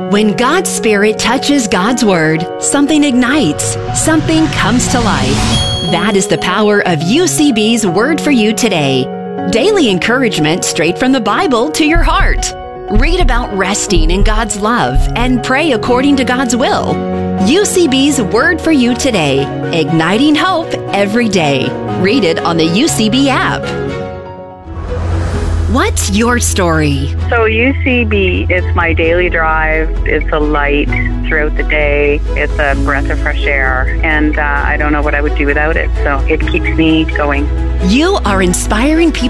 When God's Spirit touches God's Word, something ignites, something comes to life. That is the power of UCB's Word for You Today. Daily encouragement straight from the Bible to your heart. Read about resting in God's love and pray according to God's will. UCB's Word for You Today, igniting hope every day. Read it on the UCB app. What's your story? So UCB, it's my daily drive. It's a light throughout the day. It's a breath of fresh air. And I don't know what I would do without it. So it keeps me going. You are inspiring people